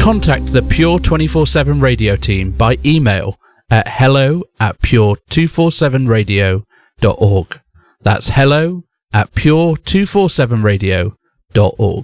Contact the Pure 24/7 radio team by email at hello@pure247radio.org. That's hello@pure247radio.org.